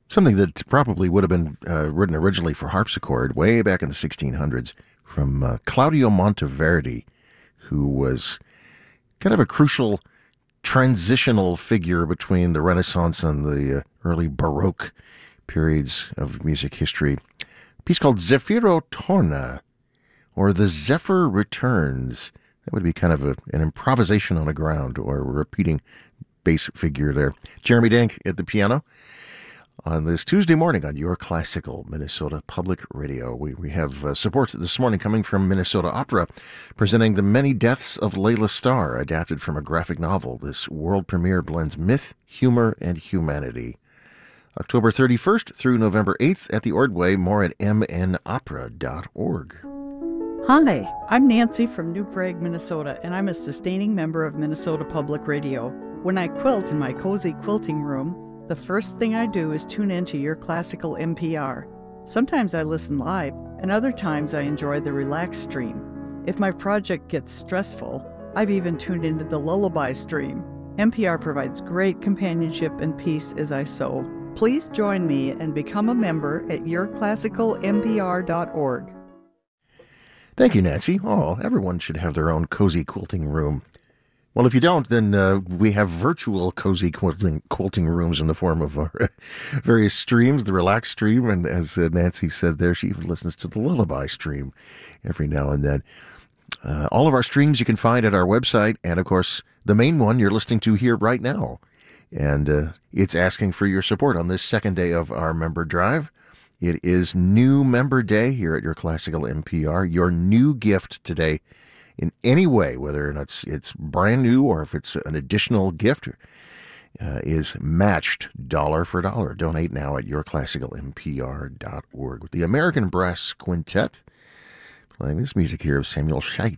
Something that probably would have been written originally for harpsichord way back in the 1600s from Claudio Monteverdi, who was kind of a crucial transitional figure between the Renaissance and the early Baroque periods of music history. A piece called Zefiro Torna, or The Zephyr Returns. That would be kind of an improvisation on the ground, or a repeating bass figure there. Jeremy Dank at the piano on this Tuesday morning on Your Classical Minnesota Public Radio. We have support this morning coming from Minnesota Opera, presenting The Many Deaths of Layla Starr, adapted from a graphic novel. This world premiere blends myth, humor, and humanity. October 31st through November 8th at the Ordway. More at mnopera.org. Hi, I'm Nancy from New Prague, Minnesota, and I'm a sustaining member of Minnesota Public Radio. When I quilt in my cozy quilting room, the first thing I do is tune into Your Classical NPR. Sometimes I listen live, and other times I enjoy the relax stream. If my project gets stressful, I've even tuned into the lullaby stream. NPR provides great companionship and peace as I sew. Please join me and become a member at yourclassicalnpr.org. Thank you, Nancy. Oh, everyone should have their own cozy quilting room. Well, if you don't, then we have virtual cozy quilting rooms in the form of our various streams, the Relax stream, and as Nancy said there, she even listens to the Lullaby stream every now and then. All of our streams you can find at our website, and of course, the main one you're listening to here right now. And it's asking for your support on this second day of our member drive. It is New Member Day here at Your Classical NPR. Your new gift today, in any way, whether or not it's brand new or if it's an additional gift, is matched dollar for dollar. Donate now at yourclassicalnpr.org. With the American Brass Quintet playing this music here of Samuel Scheidt.